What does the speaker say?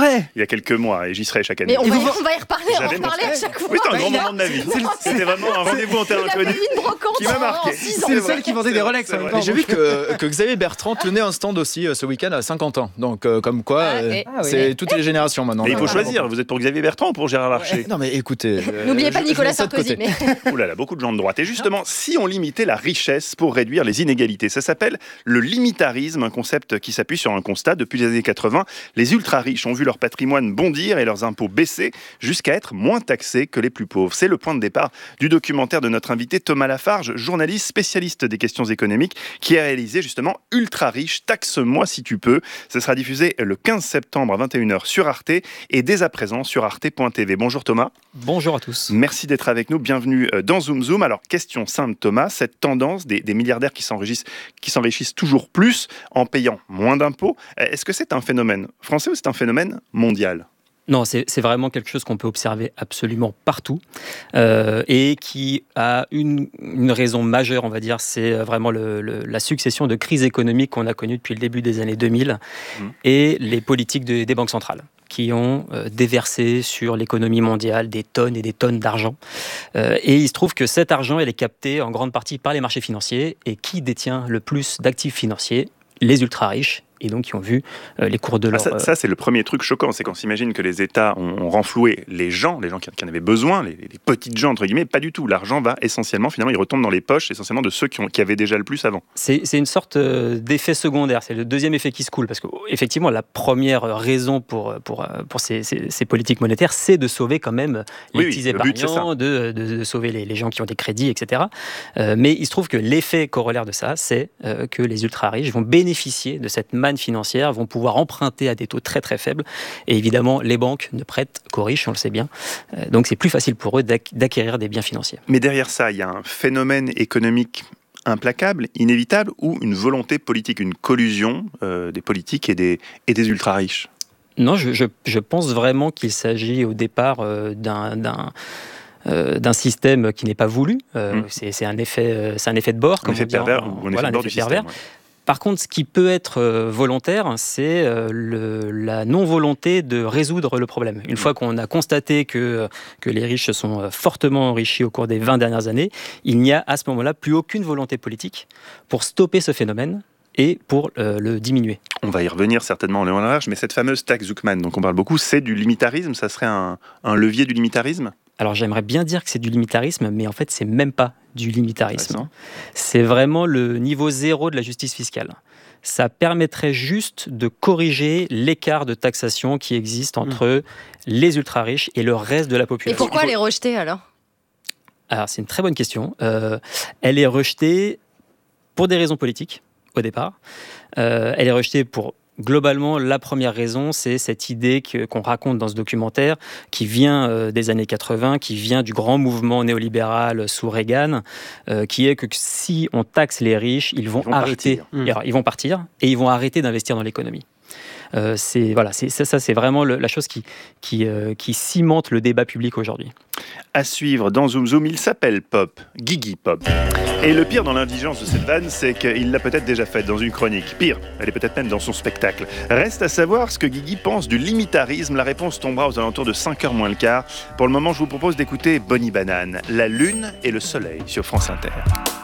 vrai. Il y a quelques mois, et j'y serai chaque année. Mais on va y reparler à chaque fois. Oui, c'était un grand moment de ma vie. C'était vraiment un rendez-vous en terrain inconnu qui m'a marqué. C'est le seul qui vendait des Rolex. Et j'ai vu que Xavier Bertrand tenait un stand aussi ce week-end à 50 ans. Donc comme quoi, c'est toutes les générations maintenant. Mais il faut choisir. Vous êtes pour Xavier Bertrand ou pour Gérard Larcher? Non mais écoutez. N'oubliez pas Nicolas Sarkozy. Ouh là là, beaucoup de gens de droite. Et justement, si on limitait la richesse pour réduire les inégalités, ça s'appelle le limitarisme, un concept qui s'appuie sur un constat. Depuis les années 80, les ultra-riches ont vu leur patrimoine bondir et leurs impôts baisser jusqu'à être moins taxés que les plus pauvres. C'est le point de départ du documentaire de notre invité Thomas Lafarge, journaliste spécialiste des questions économiques, qui a réalisé justement Ultra-riche, taxe-moi si tu peux. Ça sera diffusé le 15 septembre à 21h sur Arte et dès à présent sur arte.tv. Bonjour Thomas. Bonjour à tous. Merci d'être avec nous. Bienvenue dans Zoom Zoom. Alors, question simple Thomas, cette tendance des milliardaires qui s'enrichissent toujours plus en payant moins d'impôts, est-ce que c'est un phénomène français ou c'est un phénomène mondial ? Non, c'est vraiment quelque chose qu'on peut observer absolument partout et qui a une raison majeure, on va dire, c'est vraiment la succession de crises économiques qu'on a connues depuis le début des années 2000 et les politiques des banques centrales qui ont déversé sur l'économie mondiale des tonnes et des tonnes d'argent. Et il se trouve que cet argent, il est capté en grande partie par les marchés financiers. Et qui détient le plus d'actifs financiers ? Les ultra-riches. Et donc, qui ont vu les cours de l'or. Ça, c'est le premier truc choquant, c'est qu'on s'imagine que les États ont renfloué les gens qui en avaient besoin, les petites gens, entre guillemets, pas du tout. L'argent va essentiellement, finalement, il retombe dans les poches, essentiellement de ceux qui avaient déjà le plus avant. C'est une sorte d'effet secondaire, c'est le deuxième effet qui se coule, parce qu'effectivement, la première raison pour ces politiques monétaires, c'est de sauver quand même les petits épargnants, de sauver les gens qui ont des crédits, etc. Mais il se trouve que l'effet corollaire de ça, c'est que les ultra-riches vont bénéficier de cette manne financière, vont pouvoir emprunter à des taux très très faibles. Et évidemment, les banques ne prêtent qu'aux riches, on le sait bien. Donc c'est plus facile pour eux d'acquérir des biens financiers. Mais derrière ça, il y a un phénomène économique implacable, inévitable, ou une volonté politique, une collusion des politiques et des ultra-riches ? Non, je pense vraiment qu'il s'agit au départ d'un système qui n'est pas voulu. C'est un effet de bord, comme on dit. Un effet pervers du système. Par contre, ce qui peut être volontaire, c'est la non-volonté de résoudre le problème. Une fois qu'on a constaté que les riches se sont fortement enrichis au cours des 20 dernières années, il n'y a à ce moment-là plus aucune volonté politique pour stopper ce phénomène et pour le diminuer. On va y revenir certainement en long et en large, mais cette fameuse taxe Zuckman dont on parle beaucoup, c'est du limitarisme ? Ça serait un levier du limitarisme ? Alors j'aimerais bien dire que c'est du limitarisme, mais en fait c'est même pas du limitarisme. C'est vraiment le niveau zéro de la justice fiscale. Ça permettrait juste de corriger l'écart de taxation qui existe entre les ultra-riches et le reste de la population. Et pourquoi les rejeter alors ? Alors c'est une très bonne question. Elle est rejetée pour des raisons politiques au départ. Elle est rejetée pour... Globalement, la première raison, c'est cette idée qu'on raconte dans ce documentaire, qui vient des années 80, qui vient du grand mouvement néolibéral sous Reagan, qui est que si on taxe les riches, ils vont arrêter. Alors, ils vont partir et ils vont arrêter d'investir dans l'économie. C'est vraiment la chose qui cimente le débat public aujourd'hui. À suivre dans Zoom Zoom, il s'appelle Pop, Guigui Pop. Et le pire dans l'indigence de cette vanne, c'est qu'il l'a peut-être déjà faite dans une chronique. Pire, elle est peut-être même dans son spectacle. Reste à savoir ce que Guigui pense du limitarisme. La réponse tombera aux alentours de 5h moins le quart. Pour le moment, je vous propose d'écouter Bonnie Banane, La Lune et le Soleil sur France Inter.